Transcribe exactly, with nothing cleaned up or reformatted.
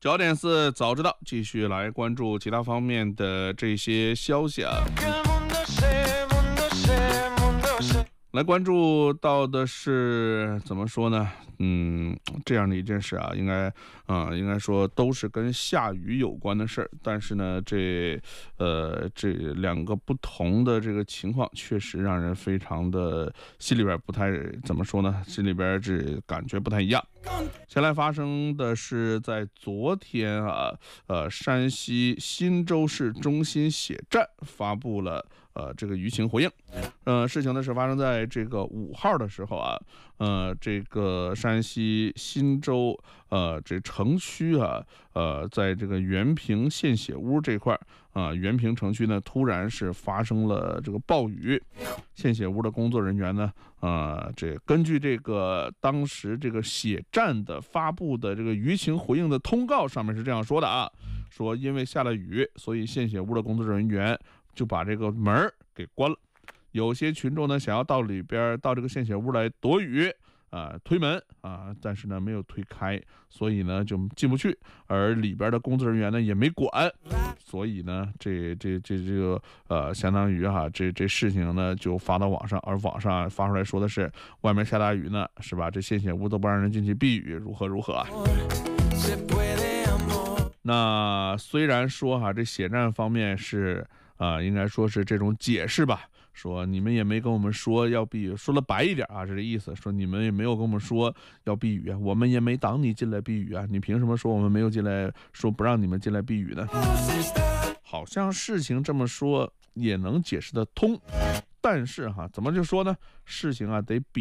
焦点是早知道，继续来关注其他方面的这些消息啊。来关注到的是怎么说呢？嗯，这样的一件事啊，应该啊、呃，应该说都是跟下雨有关的事儿。但是呢，这呃这两个不同的这个情况，确实让人非常的心里边不太怎么说呢？心里边这感觉不太一样。先来发生的是在昨天啊，呃，山西忻州市中心血站发布了呃这个舆情回应。呃，事情呢是发生在这个五号的时候啊，呃，这个山西忻州呃这城区啊，呃，在这个原平献血屋这块啊、呃，原平城区呢突然是发生了这个暴雨，献血屋的工作人员呢，呃，这根据这个当时这个血站的发布的这个舆情回应的通告上面是这样说的啊，说因为下了雨，所以献血屋的工作人员就把这个门给关了。有些群众呢想要到里边到这个献血屋来躲雨啊、呃，推门啊，但是呢没有推开，所以呢就进不去，而里边的工作人员呢也没管，所以呢这这这这个呃相当于哈、啊、这这事情呢就发到网上，而网上发出来说的是外面下大雨呢，是吧？这献血屋都不让人进去避雨，如何如何啊？那虽然说哈、啊、这血站方面是啊、呃、应该说是这种解释吧。说你们也没跟我们说要避雨，说了白一点啊，是这意思。说你们也没有跟我们说要避雨啊，我们也没挡你进来避雨啊，你凭什么说我们没有进来，说不让你们进来避雨呢？好像事情这么说也能解释得通，但是哈，怎么就说呢？事情啊得比